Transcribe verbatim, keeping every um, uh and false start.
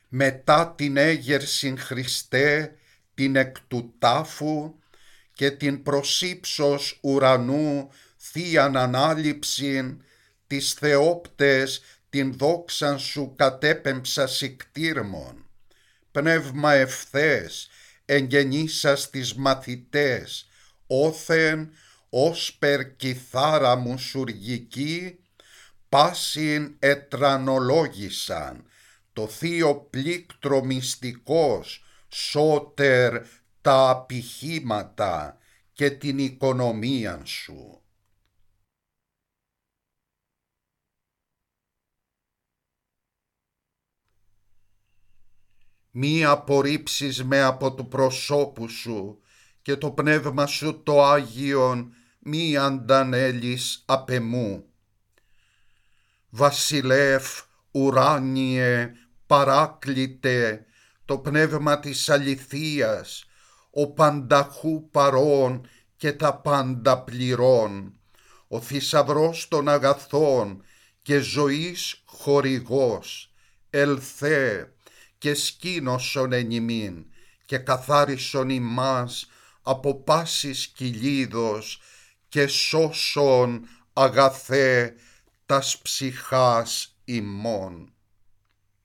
μετά την έγερσιν Χριστέ, την εκ του τάφου και την προσύψος ουρανού θείαν ανάληψην, τις θεόπτες την δόξαν σου κατέπεμψα σικτήρμον. Πνεύμα ευθές εγγενήσας τις μαθητές, όθεν ως περ κιθάρα μουσουργική, πάσιν ετρανολόγησαν, το θείο πλήκτρο μυστικός, σώτερ τα απειχήματα και την οικονομίαν σου. Μη απορρίψεις με από του προσώπου σου και το πνεύμα σου το Άγιον μη αντανέλεις απ' εμού. Βασιλεύ ουράνιε παράκλητε, το πνεύμα της αληθείας, ο πανταχού παρών και τα πάντα πληρών, ο θησαυρός των αγαθών και ζωής χορηγός, ελθέ και σκήνωσον εν ημίν και καθάρισον ημάς από πάσης κυλίδος και σώσον αγαθέ τας ψυχάς ημών.